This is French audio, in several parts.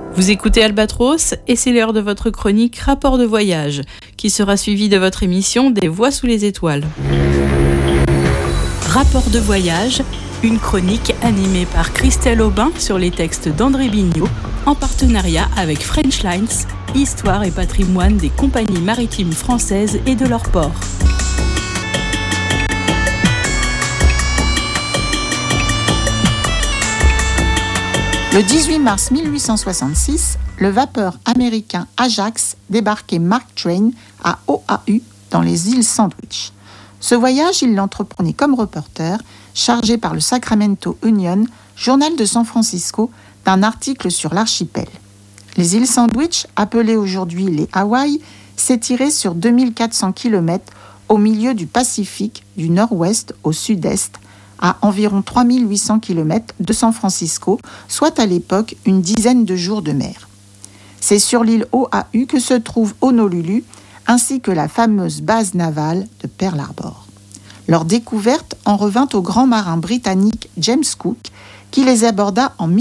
Vous écoutez Albatros et c'est l'heure de votre chronique Rapport de voyage, qui sera suivie de votre émission Des Voix sous les étoiles. Rapport de voyage, une chronique animée par Christelle Aubin sur les textes d'André Bignot, en partenariat avec French Lines, histoire et patrimoine des compagnies maritimes françaises et de leurs ports. Le 18 mars 1866, le vapeur américain Ajax débarquait Mark Twain à Oahu, dans les îles Sandwich. Ce voyage, il l'entreprenait comme reporter, chargé par le Sacramento Union, journal de San Francisco, d'un article sur l'archipel. Les îles Sandwich, appelées aujourd'hui les Hawaï, s'étiraient sur 2400 km au milieu du Pacifique, du nord-ouest au sud-est, à environ 3800 km de San Francisco, soit à l'époque une dizaine de jours de mer. C'est sur l'île Oahu que se trouve Honolulu, ainsi que la fameuse base navale de Pearl Harbor. Leur découverte en revint au grand marin britannique James Cook, qui les aborda en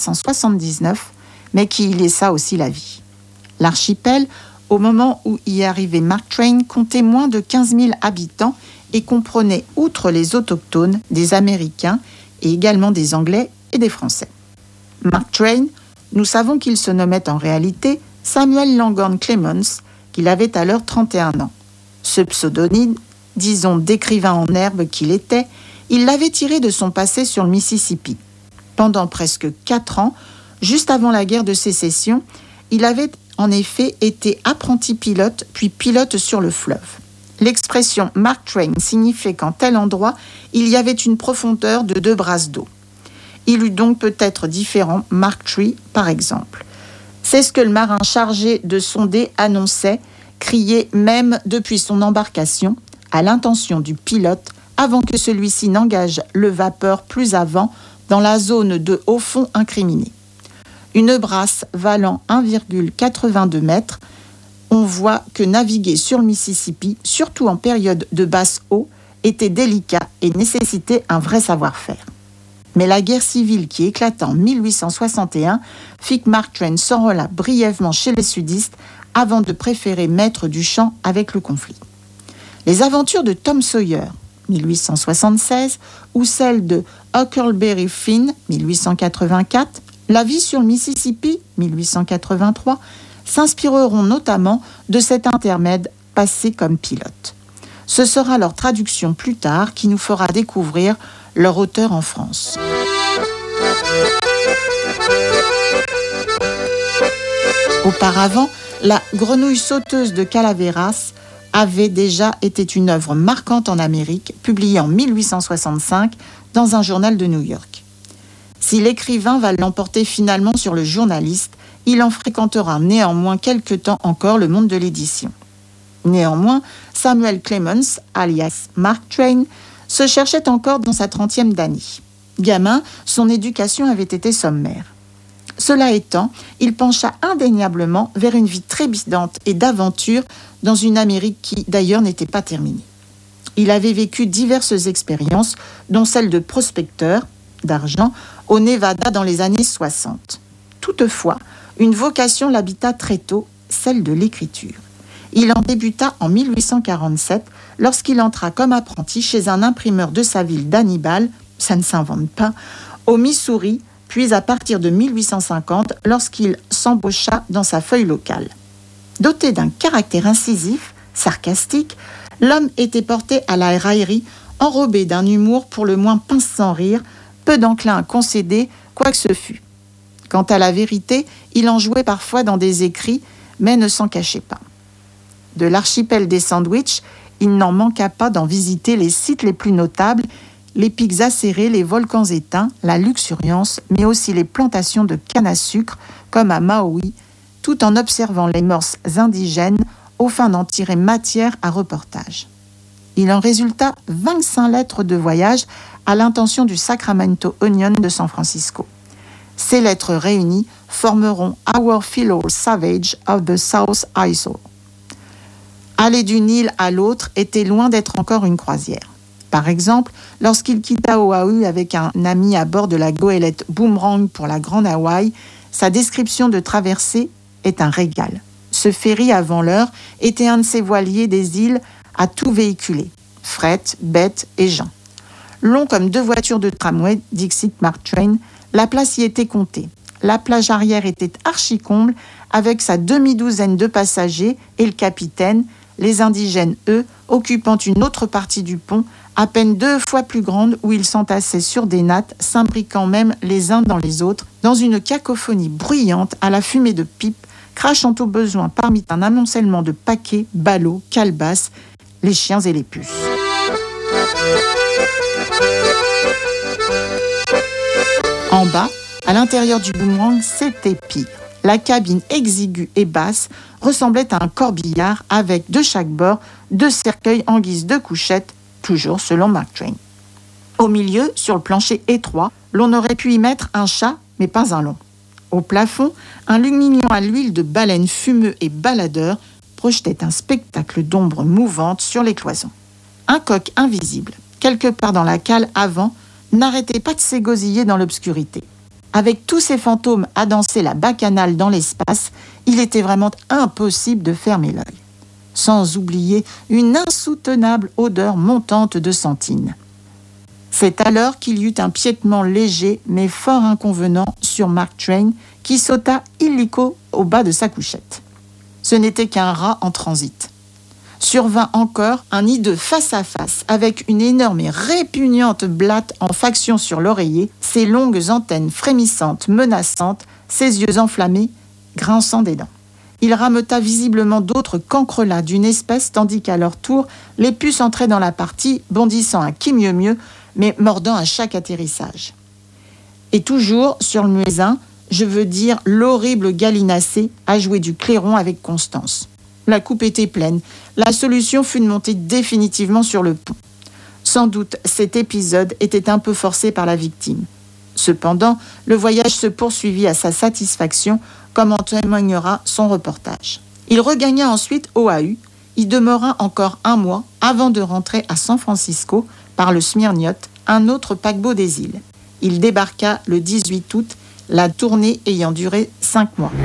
1779, mais qui y laissa aussi la vie. L'archipel, au moment où y arrivait Mark Twain, comptait moins de 15 000 habitants et comprenait, outre les autochtones, des Américains et également des Anglais et des Français. Mark Twain, nous savons qu'il se nommait en réalité Samuel Langhorne Clemens, qu'il avait alors 31 ans. Ce pseudonyme, disons d'écrivain en herbe qu'il était, il l'avait tiré de son passé sur le Mississippi. Pendant presque 4 ans, juste avant la guerre de sécession, il avait en effet été apprenti pilote, puis pilote sur le fleuve. L'expression Mark Twain signifiait qu'en tel endroit, il y avait une profondeur de 2 brasses d'eau. Il eut donc peut-être différent Mark Tree, par exemple. C'est ce que le marin chargé de sonder annonçait, criait même depuis son embarcation, à l'intention du pilote, avant que celui-ci n'engage le vapeur plus avant dans la zone de haut fond incriminée. Une brasse valant 1,82 mètres, on voit que naviguer sur le Mississippi, surtout en période de basse eau, était délicat et nécessitait un vrai savoir-faire. Mais la guerre civile qui éclata en 1861 fit que Mark Twain s'enrôla brièvement chez les sudistes avant de préférer mettre du champ avec le conflit. Les aventures de Tom Sawyer, 1876, ou celles de Huckleberry Finn, 1884, La vie sur le Mississippi, 1883, s'inspireront notamment de cet intermède passé comme pilote. Ce sera leur traduction plus tard qui nous fera découvrir leur auteur en France. Auparavant, la grenouille sauteuse de Calaveras avait déjà été une œuvre marquante en Amérique, publiée en 1865 dans un journal de New York. Si l'écrivain va l'emporter finalement sur le journaliste, il en fréquentera néanmoins quelque temps encore le monde de l'édition. Néanmoins, Samuel Clemens, alias Mark Twain, se cherchait encore dans sa 30e d'année. Gamin, son éducation avait été sommaire. Cela étant, il pencha indéniablement vers une vie trépidante et d'aventure dans une Amérique qui, d'ailleurs, n'était pas terminée. Il avait vécu diverses expériences, dont celle de prospecteur d'argent au Nevada dans les années 60. Toutefois, une vocation l'habita très tôt, celle de l'écriture. Il en débuta en 1847 lorsqu'il entra comme apprenti chez un imprimeur de sa ville d'Hannibal, ça ne s'invente pas, au Missouri, puis à partir de 1850 lorsqu'il s'embaucha dans sa feuille locale. Doté d'un caractère incisif, sarcastique, l'homme était porté à la raillerie, enrobé d'un humour pour le moins pince sans rire, peu d'enclin à concéder quoi que ce fût. Quant à la vérité, il en jouait parfois dans des écrits, mais ne s'en cachait pas. De l'archipel des Sandwich, il n'en manqua pas d'en visiter les sites les plus notables, les pics acérés, les volcans éteints, la luxuriance, mais aussi les plantations de canne à sucre, comme à Maui, tout en observant les mœurs indigènes, au fin d'en tirer matière à reportage. Il en résulta 25 lettres de voyage à l'intention du Sacramento Union de San Francisco. Ces lettres réunies formeront Our Fellow Savage of the South Isle. Aller d'une île à l'autre était loin d'être encore une croisière. Par exemple, lorsqu'il quitta Oahu avec un ami à bord de la goélette Boomerang pour la Grande Hawaï, Sa description de traversée est un régal. Ce ferry, avant l'heure, était un de ces voiliers des îles à tout véhiculer, fret, bêtes et gens. Long comme 2 voitures de tramway, Dixit Mark Twain, la place y était comptée. La plage arrière était archi-comble avec sa demi-douzaine de passagers et le capitaine, les indigènes, eux, occupant une autre partie du pont, à peine 2 fois plus grande, où ils s'entassaient sur des nattes, s'imbriquant même les uns dans les autres, dans une cacophonie bruyante à la fumée de pipe, crachant au besoin parmi un amoncellement de paquets, ballots, calebasses, les chiens et les puces. En bas, à l'intérieur du boomerang, c'était pire. La cabine exiguë et basse ressemblait à un corbillard avec, de chaque bord, 2 cercueils en guise de couchette, toujours selon Mark Twain. Au milieu, sur le plancher étroit, l'on aurait pu y mettre un chat, mais pas un long. Au plafond, un lumignon à l'huile de baleine fumeux et baladeur projetait un spectacle d'ombres mouvantes sur les cloisons. Un coq invisible, quelque part dans la cale avant, n'arrêtait pas de s'égosiller dans l'obscurité. Avec tous ces fantômes à danser la bacchanale dans l'espace, il était vraiment impossible de fermer l'œil. Sans oublier une insoutenable odeur montante de sentine. C'est alors qu'il y eut un piétement léger mais fort inconvenant sur Mark Twain qui sauta illico au bas de sa couchette. Ce n'était qu'un rat en transit. Survint encore un hideux face-à-face avec une énorme et répugnante blatte en faction sur l'oreiller, ses longues antennes frémissantes, menaçantes, ses yeux enflammés, grinçant des dents. Il rameuta visiblement d'autres cancrelats d'une espèce, tandis qu'à leur tour, les puces entraient dans la partie, bondissant à qui mieux, mais mordant à chaque atterrissage. Et toujours, sur le muezzin, je veux dire l'horrible gallinacé a joué du clairon avec constance. La coupe était pleine. La solution fut de monter définitivement sur le pont. Sans doute, cet épisode était un peu forcé par la victime. Cependant, le voyage se poursuivit à sa satisfaction, comme en témoignera son reportage. Il regagna ensuite Oahu, y demeura encore 1 mois avant de rentrer à San Francisco par le Smyrniot, un autre paquebot des îles. Il débarqua le 18 août, la tournée ayant duré 5 mois.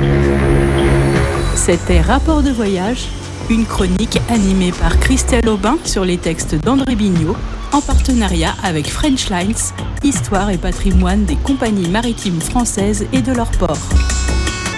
C'était Rapport de voyage, une chronique animée par Christelle Aubin sur les textes d'André Bignot, en partenariat avec French Lines, histoire et patrimoine des compagnies maritimes françaises et de leurs ports.